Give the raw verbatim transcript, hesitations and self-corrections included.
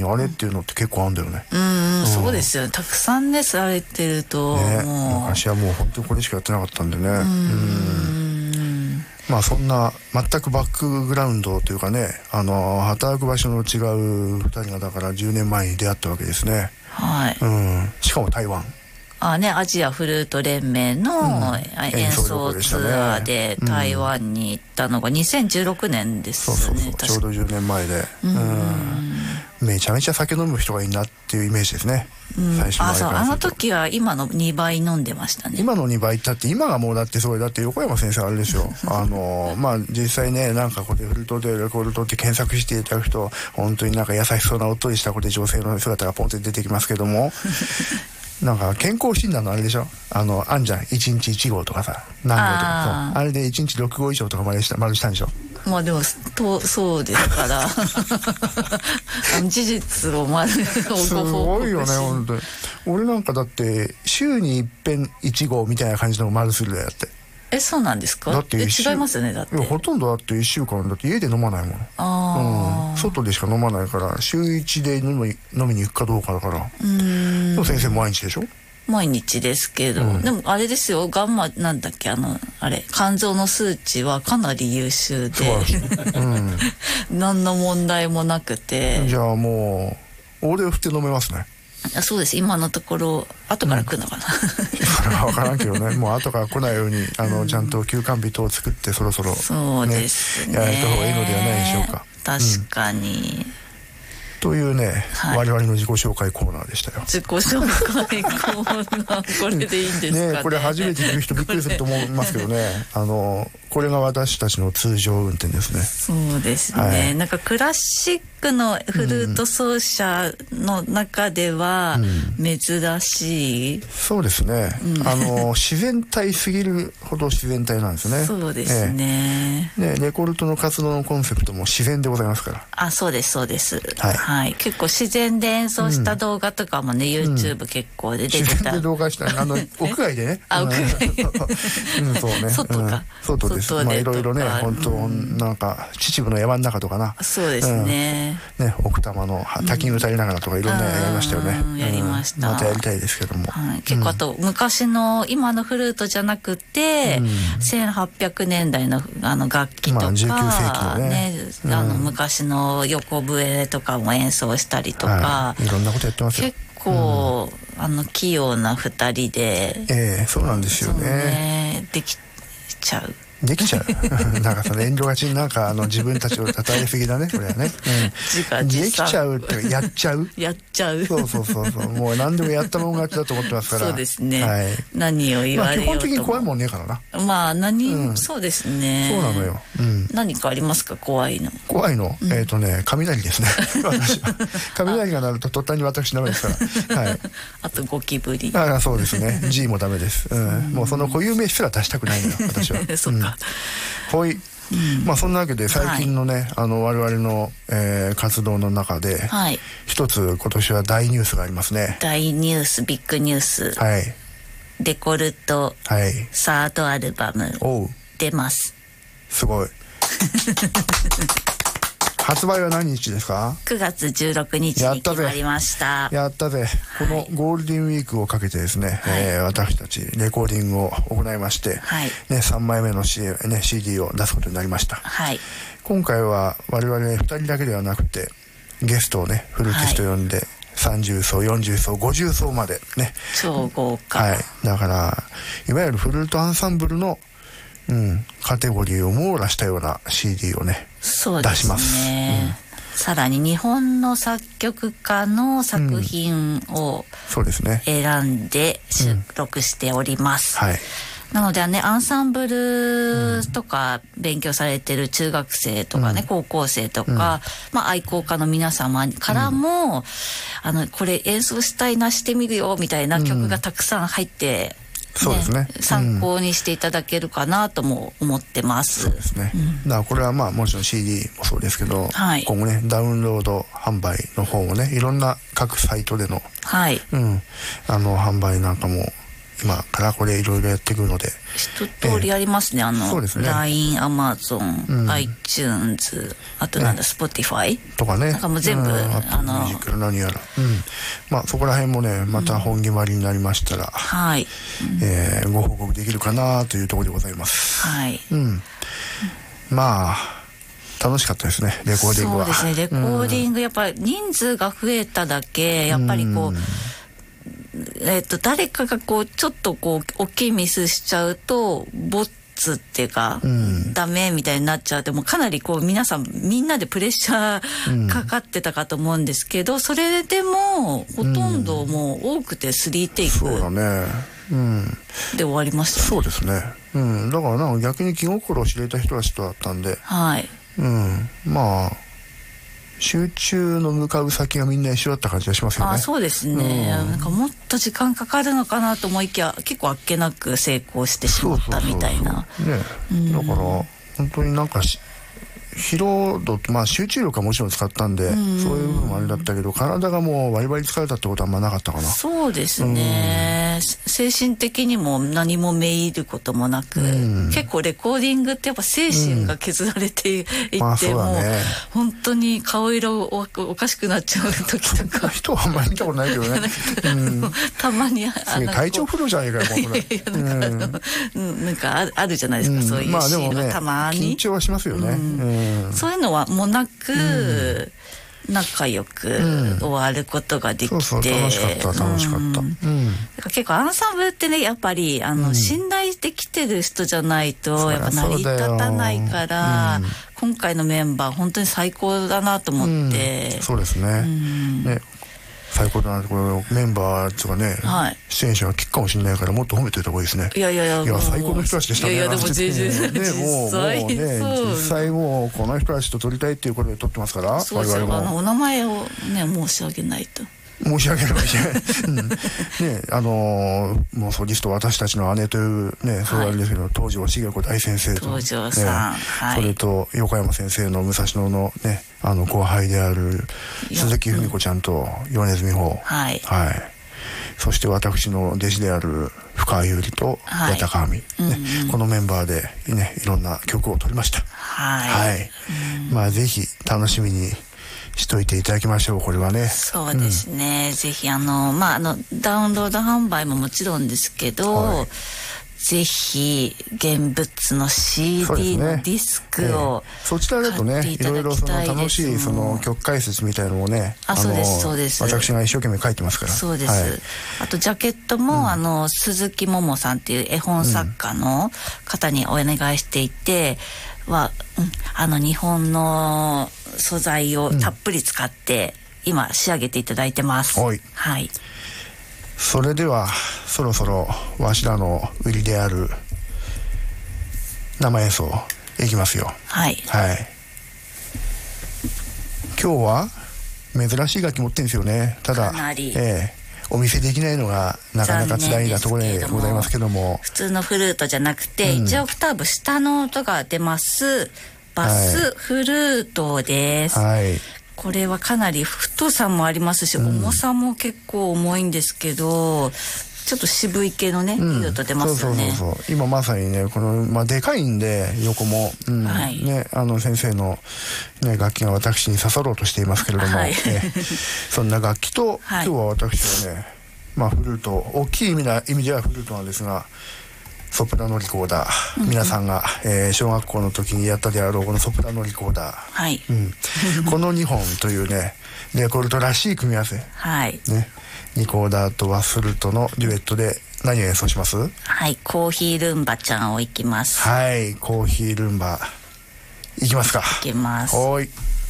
にあれっていうのって結構あるんだよね。 うん、うん、そうですよ。たくさんねされてると、ね、もう昔はもう本当にこれしかやってなかったんでね。うんうんまあそんな全くバックグラウンドというかね、あの働く場所の違うふたりがだからじゅうねんまえに出会ったわけですね。 はい。 うん、しかも台湾。 あね、アジアフルート連盟の演奏ツアーで台湾に行ったのがにせんじゅうろくねんですね。 そうそうそう、ちょうどじゅうねんまえで、うんうん、めちゃめちゃ酒飲む人がいいなっていうイメージですね。 うん、最初のあそうあの時は今のにばい飲んでましたね。 今のにばいだって今がもうだってすごいだって横山先生あれですよあのまあ実際ねなんかこうやってフルートでレコード取って検索していただくと本当になんか優しそうなおっとりしたこで女性の姿がポンって出てきますけどもなんか健康診断のあれでしょあのあんじゃんいちにちいち号とかさ何号とかそうあれでいちにちろく号以上とかまでした丸したんでしょ。 まあでもとそうですから事実をまずすごいよね本当に。俺なんかだって週に一遍いち号みたいな感じの丸するだよって。 えそうなんですか。だって違いますよねだって。いやほとんどだっていっしゅうかんだって家で飲まないもん。あ、うん、外でしか飲まないから週いちで飲み、飲みに行くかどうかだから。うーんでも先生毎日でしょ。 毎日ですけど、うん、でもあれですよガンマなんだっけあのあれ肝臓の数値はかなり優秀で、うん、何の問題もなくて。 じゃあもう俺を振って飲めますね。 そうです今のところ後から来るのかな、うん、 それは分からんけどねもう後から来ないようにあの、うん、ちゃんと休館日等を作ってそろそろ、ね、 そうですねやられた方がいいのではないでしょうか。 確かに、うんというね、はい、我々の自己紹介コーナーでしたよ。 自己紹介コーナーこれでいいんですかね。 ねこれ初めて聞く人びっくりすると思いますけどねあのこれが私たちの通常運転ですね。 そうですね、はい、なんかクラシックのフルート奏者の中では珍しい、うん、 そうですね、うん、あの自然体すぎるほど自然体なんですね。 そうですね、 ええ、ねレコルトの活動のコンセプトも自然でございますから。 あそうですそうです、はいはい、結構自然で演奏した動画とかもね、うん、YouTube 結構で出てた。 自然で動画したあの屋外でねあ屋外うんそうね外か、うん、 外です。まあいろいろね本当、うん、なんか秩父の山の中とかな。 そうですね、 うん、ね奥多摩の滝に歌いながらとかいろんなやりましたよね、 うん、やりました、 うん、またやりたいですけども、 はい、結構あと、うん、昔の今のフルートじゃなくて、うん、せんはっぴゃくねんだい の, あの楽器とか、まあ、じゅうきゅうせいきのね、ねうん、あの昔の横笛とかも演奏したりとか、 はい、いろんなことやってますよ。 結構、うん、あの器用なふたりで、 ええそうなんですよ ね, ねできちゃうできちゃうなんかその遠慮がちになんかあの自分たちを称えすぎだねこれはね、うん、できちゃうってやっちゃうやっちゃうそうそうそうそうもう何でもやったもん勝ちだと思ってますからそうですね、 はい、 何を言われようとも、まあ、 基本的に怖いもんねえからな。 まあ何、うん、そうですねそうなのよ、うん、 何かありますか怖いの。 怖いの、うん、えっ、ー、とね雷ですね私は雷が鳴ると途端に私ダメですから、はい、 あとゴキブリ。 ああそうですね G もダメです、うんうん、もうその固有名詞すら出したくないのよ私はそっか、 うん、ほい、うん、まあそんなわけで最近のね、はい、あの我々の、えー、活動の中で、はい、一つ今年は大ニュースがありますね。 大ニュースビッグニュース、 はい、 デコルト、はい、サードアルバム出ます。 すごい発売は何日ですか。 くがつじゅうろくにちに決まりました。 やったぜ、はい、このゴールデンウィークをかけてですね、はい、えー、私たちレコーディングを行いまして、はい、ね、さんまいめの シー、ね、シーディー を出すことになりました、はい、今回は我々ふたりだけではなくてゲストをねフルーティスト呼んで、はい、さんじゅうそうよんじゅうそうごじゅうそうまでね超豪華、 はい、だからいわゆるフルートアンサンブルのうん、カテゴリーを網羅したような シーディー をね、 そうですね、出します、うん、さらに日本の作曲家の作品を選んで収録しております、うんうん、はい、なのでねアンサンブルとか勉強されてる中学生とかね、うん、高校生とか、うん、まあ、愛好家の皆様からも、うん、あのこれ演奏したいなしてみるよみたいな曲がたくさん入って、 そうですね、 参考にしていただけるかなとも思ってます、 うん、そうですね、うん、だからこれはまあもちろん シーディー もそうですけど、はい、今後ねダウンロード販売の方もねいろんな各サイトでの、はい、うん、あの販売なんかも今からこれいろいろやっていくので一通りありますね、えー、あのそうですね、ライン、Amazon、うん、iTunes、あとなんだ、ね、Spotify とかね、 なんかもう全部、うん、 あのミュージック何やら、うん、まあそこら辺もねまた本決まりになりましたら、うん、はい、えー、ご報告できるかなというところでございます。はい、うん、まあ楽しかったですね、レコーディングは。 そうですね、レコーディング、うん、やっぱり人数が増えただけやっぱりこう、うん、えー、と誰かがこうちょっとこう大きいミスしちゃうとボツっていうか、うん、ダメみたいになっちゃうと、もうかなりこう皆さんみんなでプレッシャーかかってたかと思うんですけど、うん、それでもほとんどもう多くてスリーテイク、 そうだね、うん、 で終わりましたね。 そうですね、うん、だからなんか逆に気心を知れた人たちとだったんで、はい、うん、まあ集中の向かう先がみんな一緒だった感じがしますよね。 あ、そうですね、うん、なんかもっと時間かかるのかなと思いきや結構あっけなく成功してしまったみたいな。 そうそうそうそう、ね、うん、だから本当になんか疲労度、まあ集中力はもちろん使ったんで、うん、そういう部分もあれだったけど、体がもうバリバリ疲れたってことはあんまなかったかな。 そうですね、うん、精神的にも何もめいることもなく、うん、結構レコーディングってやっぱ精神が削られていって、うん、まあそうだね、もう本当に顔色おかしくなっちゃう時とか人はあんまり見たことないけどねうん、たまに体調不良じゃないかよ、 これ。いやなんか、うん、なんかある、あるじゃないですか、うん、そういうシーンがたまに、 まあね、緊張はしますよね、うんうん、そういうのはもうなく、うん、仲良く終わることができて、うん、そうそう楽しかった楽しかった、うんうん、だから結構アンサンブルってねやっぱりあの、うん、信頼できてる人じゃないとやっぱ成り立たないから、うん、今回のメンバー本当に最高だなと思って、 うん、そうですね、うん、ね最高だな、これメンバーとかね、はい、出演者が聞くかもしれないからもっと褒めておいた方がいいですね。いやいやいや、いや最高の人たちでしたね。いやいやでも実際、ね、もうもうね実際もうこの人たちと撮りたいっていうことで撮ってますから、 そうそう、我々もあのお名前をね申し上げないと。 申し訳ないうん、ねあのー、もうソリスト私たちの姉というねそうなんですけど、はい、東條重子大先生と東條さん、ねはい、 それと横山先生の武蔵野のねあの後輩である鈴木文子ちゃんと米津美穂、はいはい、そして私の弟子である深川優里と矢田香美、ねうんうん、このメンバーでねいろんな曲を撮りました。はい、はい、うん、まあぜひ楽しみにしといていただきましょう。これはね。 そうですね、うん、ぜひあのまああのダウンロード販売ももちろんですけど、はい、ぜひ現物の シーディー のディスクを、 ねえー、そちらだとねいろいろその楽しいその曲解説みたいなのもね、 あそうですそうです、 私が一生懸命書いてますから。 そうです、はい、あとジャケットも、うん、あの鈴木桃さんっていう絵本作家の方にお願いしていて、うん、は、うん、あの日本の素材をたっぷり使って、うん、今仕上げていただいてます。はい、はい、 それではそろそろわしらの売りである生演奏いきますよ。はい、はい、今日は珍しい楽器持ってるんですよね。ただかなり、 えー、お見せできないのがなかなか辛いなところでございますけども、 普通のフルートじゃなくて、うん、いちオクターブ下の音が出ますバスフルートです、はい、これはかなり太さもありますし、うん、重さも結構重いんですけどちょっと渋い系のね、うん、色と出ますよね。 そうそうそうそう、今まさにねこの、まあ、でかいんで横も、うんはい、ね、あの先生の、ね、楽器が私に刺さろうとしていますけれども、はい、ね、そんな楽器と、はい、今日は私はね、まあ、フルート大きい意味な意味ではフルートなんですがソプラノリコーダー、うん、皆さんが、えー、小学校の時にやったであろうこのソプラノリコーダー、はい、うん、このにほんというねレコルトらしい組み合わせ、はいね、リコーダーとワッフルとのデュエットで何を演奏します？ はい、コーヒールンバちゃんをいきます。 はい、コーヒールンバいきますか。 いきます。 はい。